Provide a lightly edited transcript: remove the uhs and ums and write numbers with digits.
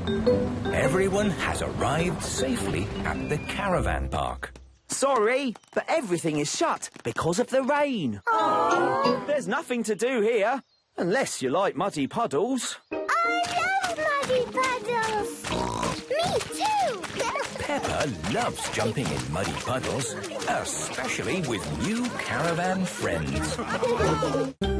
Everyone has arrived safely at the caravan park. Sorry, but everything is shut because of the rain. Aww. There's nothing to do here, unless you like muddy puddles. I love muddy puddles. Me too. Peppa loves jumping in muddy puddles, especially with new caravan friends.